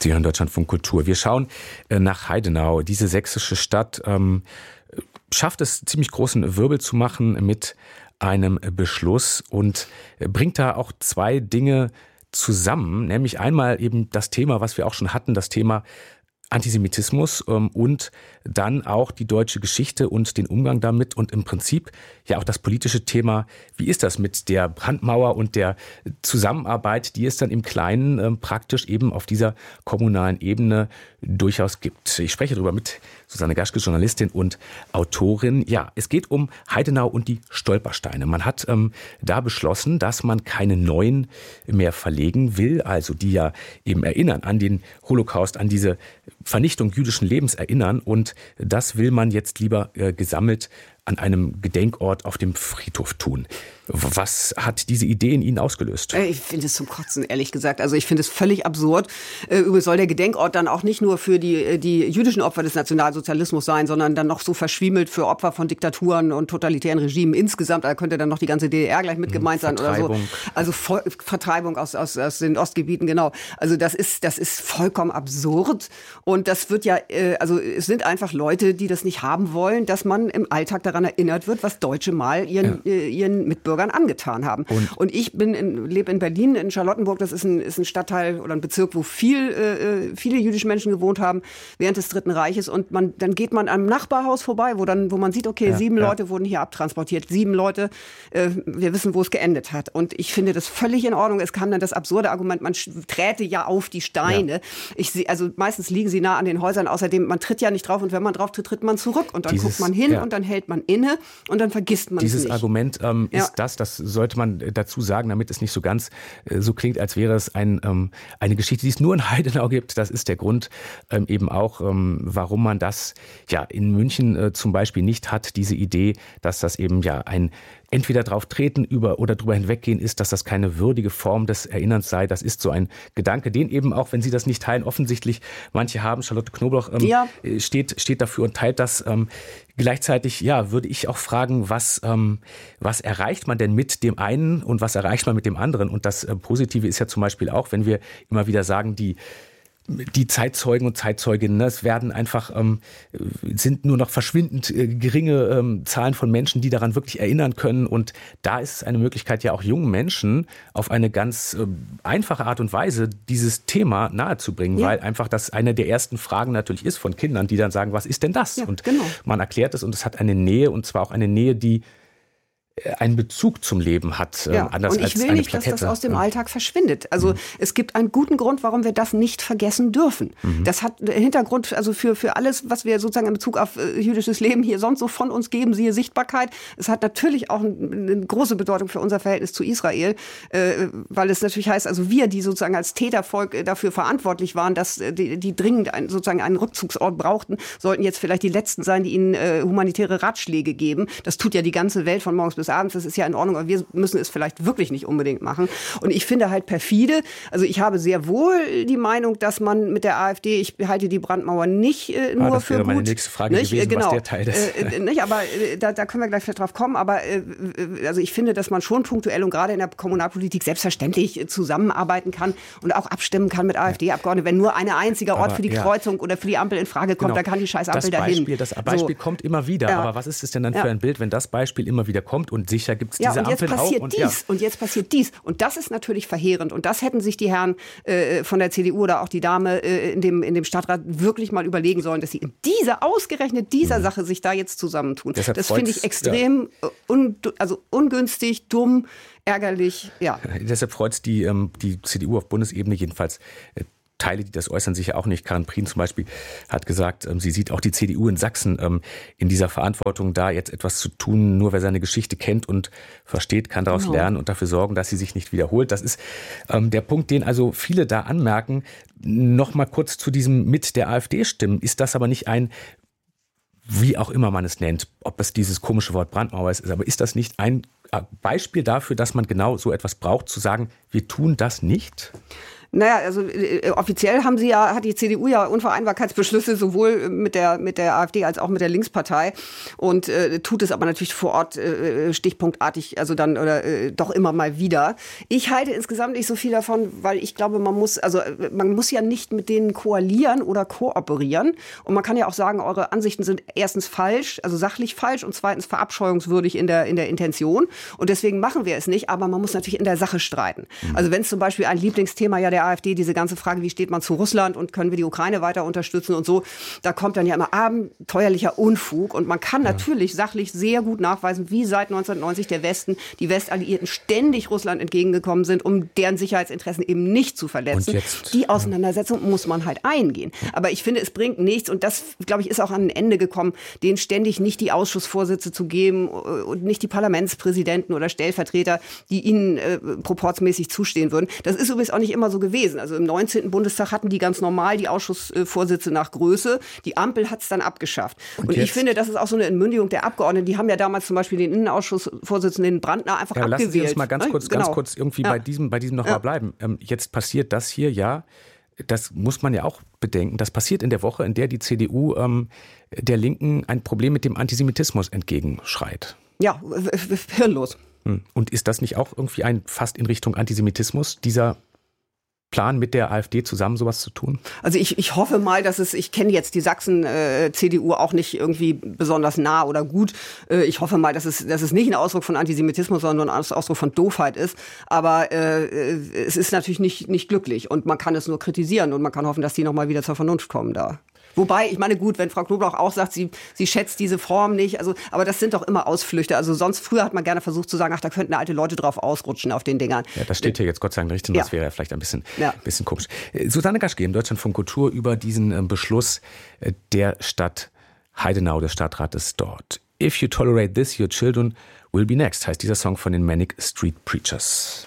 Sie hören Deutschlandfunk Kultur. Wir schauen nach Heidenau. Diese sächsische Stadt schafft es, ziemlich großen Wirbel zu machen mit einem Beschluss und bringt da auch zwei Dinge zusammen, nämlich einmal eben das Thema, was wir auch schon hatten, das Thema Antisemitismus und dann auch die deutsche Geschichte und den Umgang damit und im Prinzip ja auch das politische Thema, wie ist das mit der Brandmauer und der Zusammenarbeit, die es dann im Kleinen praktisch eben auf dieser kommunalen Ebene durchaus gibt. Ich spreche darüber mit Susanne Gaschke, Journalistin und Autorin. Ja, es geht um Heidenau und die Stolpersteine. Man hat da beschlossen, dass man keine neuen mehr verlegen will, also die ja eben erinnern an den Holocaust, an diese Vernichtung jüdischen Lebens erinnern. Und das will man jetzt lieber gesammelt an einem Gedenkort auf dem Friedhof tun. Was hat diese Idee in Ihnen ausgelöst? Ich finde es zum Kotzen, ehrlich gesagt. Also ich finde es völlig absurd. Übrigens soll der Gedenkort dann auch nicht nur für die jüdischen Opfer des Nationalsozialismus sein, sondern dann noch so verschwiemelt für Opfer von Diktaturen und totalitären Regimen insgesamt. Da könnte dann noch die ganze DDR gleich mit gemeint sein oder so. Also Vertreibung aus den Ostgebieten, genau. Also das ist vollkommen absurd. Und das wird ja, also es sind einfach Leute, die das nicht haben wollen, dass man im Alltag daran erinnert wird, was Deutsche mal ihren Mitbürgern angetan haben. Und ich lebe in Berlin, in Charlottenburg. Das ist ein Stadtteil oder ein Bezirk, wo viele jüdische Menschen gewohnt haben während des Dritten Reiches. Und dann geht man am Nachbarhaus vorbei, wo man sieht, okay, 7 Leute wurden hier abtransportiert. 7 Leute, wir wissen, wo es geendet hat. Und ich finde das völlig in Ordnung. Es kam dann das absurde Argument, man träte ja auf die Steine. Ja. Also meistens liegen sie nah an den Häusern. Außerdem, man tritt ja nicht drauf. Und wenn man drauf tritt, tritt man zurück. Und dann guckt man hin und dann hält man inne und dann vergisst man es nicht. Dieses Argument ist das sollte man dazu sagen, damit es nicht so ganz so klingt, als wäre es eine Geschichte, die es nur in Heidenau gibt. Das ist der Grund eben auch, warum man das ja in München zum Beispiel nicht hat, diese Idee, dass das eben ja ein entweder drauf treten oder drüber hinweggehen ist, dass das keine würdige Form des Erinnerns sei. Das ist so ein Gedanke, den eben auch, wenn Sie das nicht teilen, offensichtlich manche haben. Charlotte Knobloch steht dafür und teilt das. Gleichzeitig, ja, würde ich auch fragen, was erreicht man denn mit dem einen und was erreicht man mit dem anderen? Und das Positive ist ja zum Beispiel auch, wenn wir immer wieder sagen, die Zeitzeugen und Zeitzeuginnen, es werden einfach, sind nur noch verschwindend geringe Zahlen von Menschen, die daran wirklich erinnern können. Und da ist es eine Möglichkeit, ja auch jungen Menschen auf eine ganz einfache Art und Weise dieses Thema nahezubringen, weil einfach das eine der ersten Fragen natürlich ist von Kindern, die dann sagen, was ist denn das? Und man erklärt es und es hat eine Nähe und zwar auch eine Nähe, die einen Bezug zum Leben hat, anders als eine Plakette. Und ich will nicht, dass das aus dem Alltag verschwindet. Also es gibt einen guten Grund, warum wir das nicht vergessen dürfen. Das hat Hintergrund, also für alles, was wir sozusagen in Bezug auf jüdisches Leben hier sonst so von uns geben, siehe Sichtbarkeit. Es hat natürlich auch eine große Bedeutung für unser Verhältnis zu Israel, weil es natürlich heißt, also wir, die sozusagen als Tätervolk dafür verantwortlich waren, dass die dringend sozusagen einen Rückzugsort brauchten, sollten jetzt vielleicht die Letzten sein, die ihnen humanitäre Ratschläge geben. Das tut ja die ganze Welt von morgens bis abends, das ist ja in Ordnung, aber wir müssen es vielleicht wirklich nicht unbedingt machen. Und ich finde halt perfide, also ich habe sehr wohl die Meinung, dass man mit der AfD, ich halte die Brandmauer nicht nur das für wäre gut. meine nächste Frage gewesen, was der Teil ist. Nicht, aber da können wir gleich vielleicht drauf kommen, aber also ich finde, dass man schon punktuell und gerade in der Kommunalpolitik selbstverständlich zusammenarbeiten kann und auch abstimmen kann mit AfD-Abgeordneten. Wenn nur ein einziger Ort für die Kreuzung oder für die Ampel in Frage kommt, dann kann die scheiß Ampel dahin. Das Beispiel kommt immer wieder, aber was ist es denn dann für ein Bild, wenn das Beispiel immer wieder kommt? Und sicher gibt es diese Ampeln auch. Und jetzt passiert dies. Und das ist natürlich verheerend. Und das hätten sich die Herren von der CDU oder auch die Dame in dem Stadtrat wirklich mal überlegen sollen, dass sie in ausgerechnet dieser Sache sich da jetzt zusammentun. Das finde ich extrem ungünstig, dumm, ärgerlich. Ja. Deshalb freut es die CDU auf Bundesebene jedenfalls. Teile, die das äußern, sich ja auch nicht. Karin Prien zum Beispiel hat gesagt, sie sieht auch die CDU in Sachsen in dieser Verantwortung, da jetzt etwas zu tun. Nur wer seine Geschichte kennt und versteht, kann daraus lernen und dafür sorgen, dass sie sich nicht wiederholt. Das ist der Punkt, den also viele da anmerken. Noch mal kurz zu diesem mit der AfD stimmen. Ist das aber nicht ein, wie auch immer man es nennt, ob es dieses komische Wort Brandmauer ist, aber ist das nicht ein Beispiel dafür, dass man genau so etwas braucht, zu sagen, wir tun das nicht? Naja, also offiziell hat die CDU ja Unvereinbarkeitsbeschlüsse sowohl mit der AfD als auch mit der Linkspartei und tut es aber natürlich vor Ort stichpunktartig, also dann doch immer mal wieder. Ich halte insgesamt nicht so viel davon, weil ich glaube, man muss ja nicht mit denen koalieren oder kooperieren und man kann ja auch sagen, eure Ansichten sind erstens falsch, also sachlich falsch und zweitens verabscheuungswürdig in der Intention und deswegen machen wir es nicht, aber man muss natürlich in der Sache streiten. Also wenn es zum Beispiel ein Lieblingsthema ja der AfD, diese ganze Frage, wie steht man zu Russland und können wir die Ukraine weiter unterstützen und so, da kommt dann ja immer abenteuerlicher Unfug und man kann natürlich sachlich sehr gut nachweisen, wie seit 1990 der Westen, die Westalliierten ständig Russland entgegengekommen sind, um deren Sicherheitsinteressen eben nicht zu verletzen. Die Auseinandersetzung muss man halt eingehen. Aber ich finde, es bringt nichts und das, glaube ich, ist auch an ein Ende gekommen, denen ständig nicht die Ausschussvorsitze zu geben und nicht die Parlamentspräsidenten oder Stellvertreter, die ihnen proportsmäßig zustehen würden. Das ist übrigens auch nicht immer so gewesen. Also im 19. Bundestag hatten die ganz normal die Ausschussvorsitze nach Größe. Die Ampel hat es dann abgeschafft. Und ich finde, das ist auch so eine Entmündigung der Abgeordneten. Die haben ja damals zum Beispiel den Innenausschussvorsitzenden Brandner einfach abgewählt. Lassen Sie uns mal ganz kurz irgendwie bei diesem nochmal bleiben. Jetzt passiert das hier, ja. Das muss man ja auch bedenken. Das passiert in der Woche, in der die CDU der Linken ein Problem mit dem Antisemitismus entgegenschreit. Ja, hirnlos. Und ist das nicht auch irgendwie fast in Richtung Antisemitismus, dieser Plan mit der AfD zusammen sowas zu tun? Also ich hoffe mal, ich kenne jetzt die Sachsen-CDU auch nicht irgendwie besonders nah oder gut. Ich hoffe mal, dass es nicht ein Ausdruck von Antisemitismus, sondern ein Ausdruck von Doofheit ist. Aber es ist natürlich nicht glücklich und man kann es nur kritisieren und man kann hoffen, dass die nochmal wieder zur Vernunft kommen da. Wobei, ich meine, gut, wenn Frau Knoblauch auch sagt, sie schätzt diese Form nicht, aber das sind doch immer Ausflüchte. Also früher hat man gerne versucht zu sagen, ach, da könnten alte Leute drauf ausrutschen auf den Dingern. Ja, das steht hier jetzt Gott sei Dank nicht drin, das wäre ja vielleicht ein bisschen komisch. Susanne Gaschke im Deutschlandfunk Kultur über diesen Beschluss der Stadt Heidenau, des Stadtrates dort. If you tolerate this, your children will be next, heißt dieser Song von den Manic Street Preachers.